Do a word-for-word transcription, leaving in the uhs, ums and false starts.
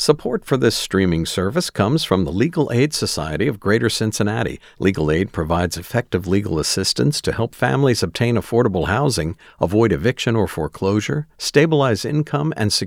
Support for this streaming service comes from the Legal Aid Society of Greater Cincinnati. Legal Aid provides effective legal assistance to help families obtain affordable housing, avoid eviction or foreclosure, stabilize income, and secure